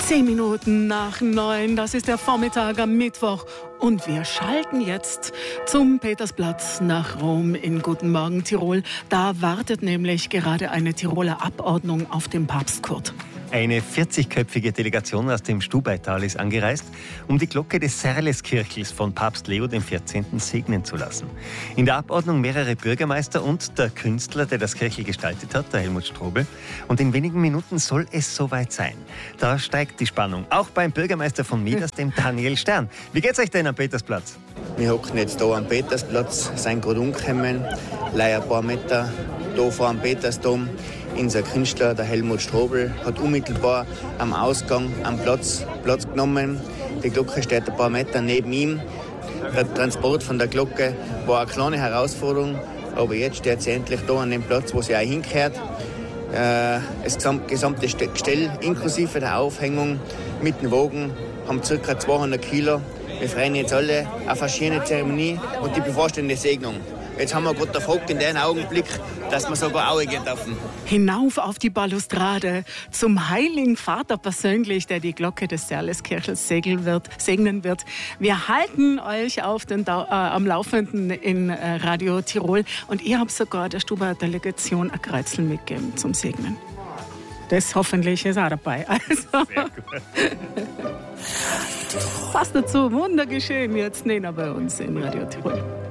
10 Minuten nach 9, das ist der Vormittag am Mittwoch. Und wir schalten jetzt zum Petersplatz nach Rom in Guten Morgen Tirol. Da wartet nämlich gerade eine Tiroler Abordnung auf den Papst Kurt. Eine 40-köpfige Delegation aus dem Stubaital ist angereist, um die Glocke des Serleskirchels von Papst Leo XIV. Segnen zu lassen. In der Abordnung mehrere Bürgermeister und der Künstler, der das Kirchel gestaltet hat, der Helmut Strobel. Und in wenigen Minuten soll es soweit sein. Da steigt die Spannung, auch beim Bürgermeister von Midas, dem Daniel Stern. Wie geht's euch denn am Petersplatz? Wir hocken jetzt hier am Petersplatz, sind gerade umgekommen, leider ein paar Meter hier vor dem Petersdom. Unser Künstler, der Helmut Strobel, hat unmittelbar am Ausgang am Platz genommen. Die Glocke steht ein paar Meter neben ihm. Der Transport von der Glocke war eine kleine Herausforderung, aber jetzt steht sie endlich da an dem Platz, wo sie auch hingehört. Das gesamte Gestell inklusive der Aufhängung mit dem Wogen haben ca. 200 Kilo. Wir freuen jetzt alle auf eine schöne Zeremonie und die bevorstehende Segnung. Jetzt haben wir gerade den Hock in dem Augenblick, dass wir sogar auch gehen dürfen. Hinauf auf die Balustrade zum Heiligen Vater persönlich, der die Glocke des Serleskirchels segnen wird. Wir halten euch am Laufenden in Radio Tirol und ihr habt sogar der Stuba-Delegation ein Kreuzel mitgegeben zum Segnen. Das hoffentlich ist auch dabei. Also. Sehr gut. Passt dazu, Wunder geschehen jetzt Nena bei uns in Radio Tirol.